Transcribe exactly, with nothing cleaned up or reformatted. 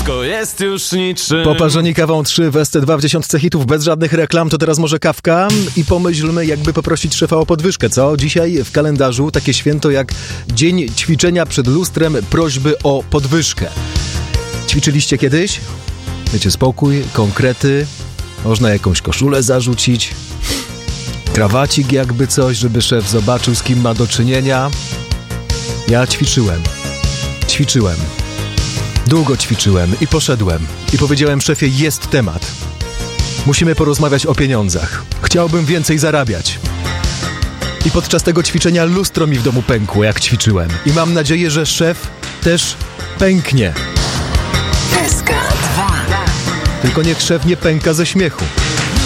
wszystko jest już niczym. Poparzeni kawą trzy w S T dwa w dziesiątce hitów bez żadnych reklam, to teraz może kawka i pomyślmy, jakby poprosić szefa o podwyżkę, co? Dzisiaj w kalendarzu takie święto jak Dzień Ćwiczenia przed lustrem, prośby o podwyżkę. Ćwiczyliście kiedyś? Wiecie, spokój, konkrety, można jakąś koszulę zarzucić, krawacik jakby coś, żeby szef zobaczył, z kim ma do czynienia. Ja ćwiczyłem. Ćwiczyłem. Długo ćwiczyłem i poszedłem. I powiedziałem szefie, jest temat. Musimy porozmawiać o pieniądzach. Chciałbym więcej zarabiać. I podczas tego ćwiczenia lustro mi w domu pękło, jak ćwiczyłem. I mam nadzieję, że szef też pęknie. Tylko niech szef nie pęka ze śmiechu.